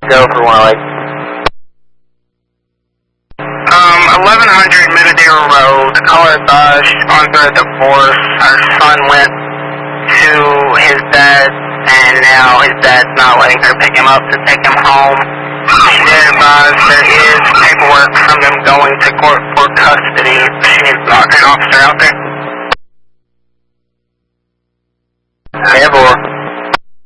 Go for 108. 1100 Middledale Road. The caller advised under a divorce. Her son went to his dad, and now his dad's not letting her pick him up to take him home. She did advise there is paperwork from them going to court for custody. She needs an officer out there. Okay,